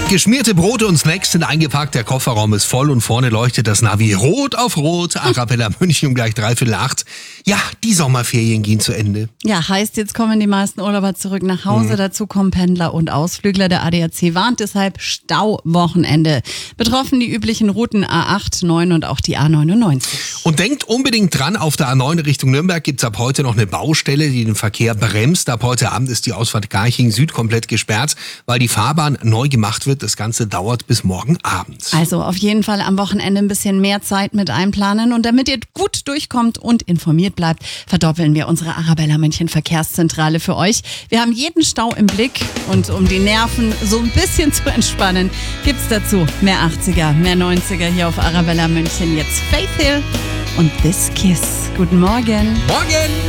Geschmierte Brote und Snacks sind eingepackt, der Kofferraum ist voll und vorne leuchtet das Navi rot auf rot. Arabella München um gleich 7:45. Ja, die Sommerferien gehen zu Ende. Ja, heißt, jetzt kommen die meisten Urlauber zurück nach Hause. Dazu kommen Pendler und Ausflügler. Der ADAC warnt deshalb Stauwochenende. Betroffen die üblichen Routen A8, 9 und auch die A99. Und denkt unbedingt dran, auf der A9 Richtung Nürnberg gibt's ab heute noch eine Baustelle, die den Verkehr bremst. Ab heute Abend ist die Ausfahrt Garching Süd komplett gesperrt, weil die Fahrbahn neu gemacht wird. Das Ganze dauert bis morgen Abend. Also auf jeden Fall am Wochenende ein bisschen mehr Zeit mit einplanen. Und damit ihr gut durchkommt und informiert bleibt, verdoppeln wir unsere Arabella München Verkehrszentrale für euch. Wir haben jeden Stau im Blick und um die Nerven so ein bisschen zu entspannen, gibt's dazu mehr 80er, mehr 90er hier auf Arabella München. Jetzt Faith Hill und This Kiss. Guten Morgen. Morgen!